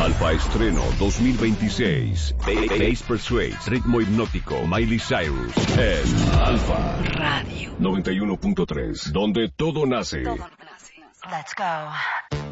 Alfa Estreno 2026. Bass Persuades, ritmo hipnótico, Miley Cyrus. Es Alfa Radio 91.3, donde todo nace. Let's go.